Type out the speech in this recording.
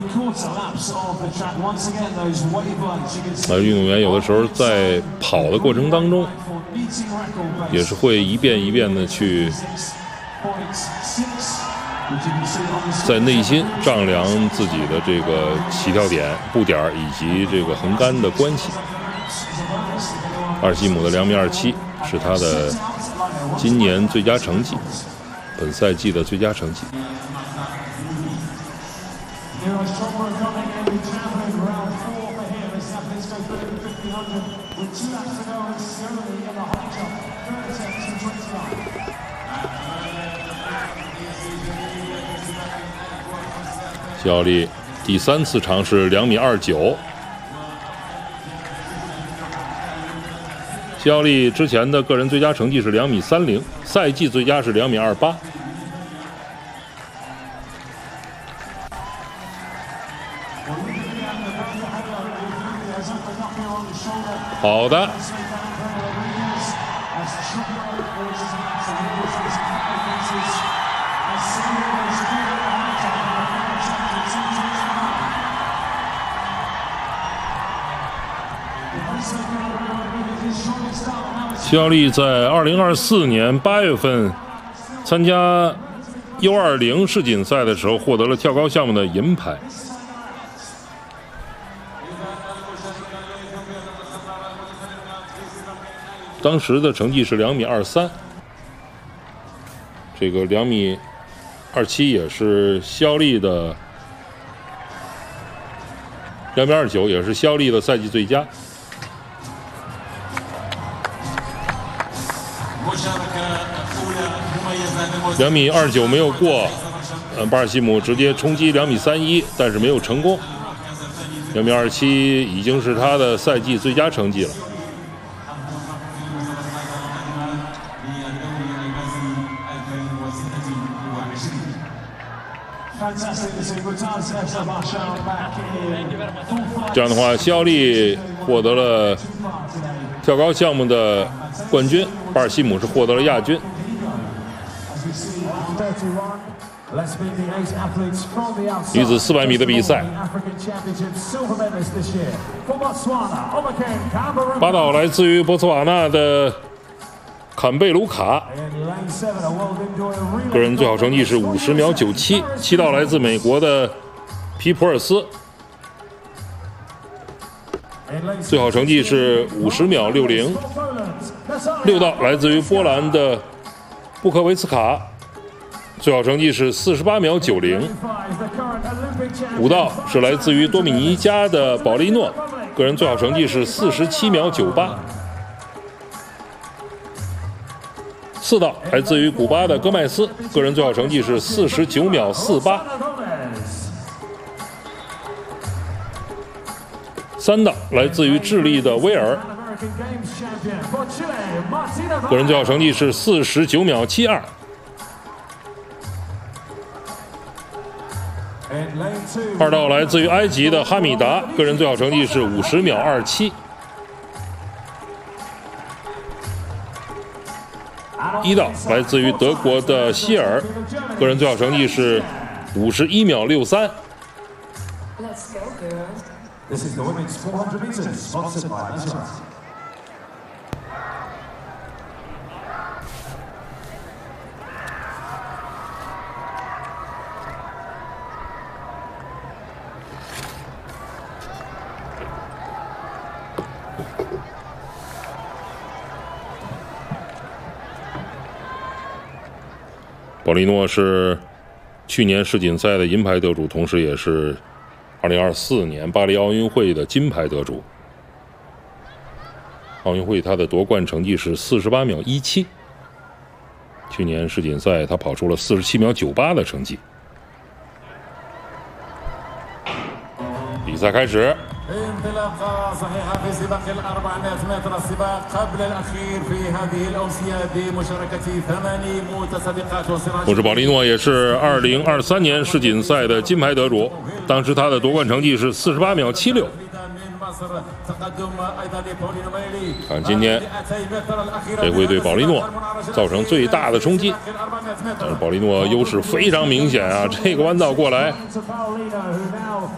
运动员有的时候在跑的过程当中，也是会一遍一遍的去在内心丈量自己的这个起跳点、步点以及这个横杆的关系。阿尔西姆的2.27米是他的今年最佳成绩，本赛季的最佳成绩。谢奥利第3次尝试2.29米。谢奥利之前的个人最佳成绩是2.30米，赛季最佳是2.28米。好的。谢奥利在2024年8月份参加 U20 世锦赛的时候，获得了跳高项目的银牌。当时的成绩是2.23米，这个2.27米也是谢奥利的2.29米也是谢奥利的赛季最佳。2.29米没有过，巴尔西姆直接冲击2.31米，但是没有成功。2.27米已经是他的赛季最佳成绩了。这样的话，谢奥利获得了跳高项目的冠军，巴尔西姆是获得了亚军。女子400米的比赛，8道来自于博茨瓦纳的坎贝卢卡，个人最好成绩是50秒97。7道来自美国的皮普尔斯，最好成绩是50秒60。6道来自于波兰的布科维茨卡，最好成绩是48秒90。5道是来自于多米尼加的保利诺，个人最好成绩是47秒98。4道来自于古巴的戈麦斯，个人最好成绩是49秒48。3道来自于智利的威尔，个人最好成绩是49秒72。2道来自于埃及的哈米达，个人最好成绩是50秒27。1道来自于德国的希尔，个人最好成绩是51秒63。保利诺是去年世锦赛的银牌得主，同时也是2024年巴黎奥运会的金牌得主。奥运会他的夺冠成绩是48秒17，去年世锦赛他跑出了47秒98的成绩。比赛开始。 انطلاقة صحيحة في سباق 400 متر، السباق قبل الأخير في هذه الأوسية بمشاركة 8 متسابقات وصراع。 同时，保利诺也是2023年世锦赛的金牌得主，当时他的夺冠成绩是48秒76。看今天这会对保利诺造成最大的冲击，但是保利诺优势非常明显啊！这个弯道过来，